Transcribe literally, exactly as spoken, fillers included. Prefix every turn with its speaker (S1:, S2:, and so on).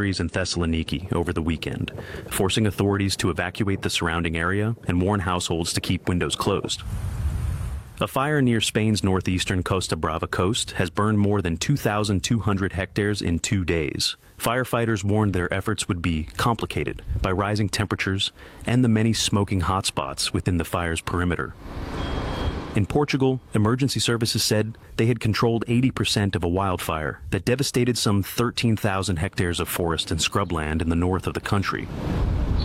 S1: factories in Thessaloniki over the weekend, forcing authorities to evacuate the surrounding area and warn households to keep windows closed. A fire near Spain's northeastern Costa Brava coast has burned more than two thousand two hundred hectares in two days. Firefighters warned their efforts would be complicated by rising temperatures and the many smoking hotspots within the fire's perimeter. In Portugal, emergency services said they had controlled eighty percent of a wildfire that devastated some thirteen thousand hectares of forest and scrubland in the north of the country.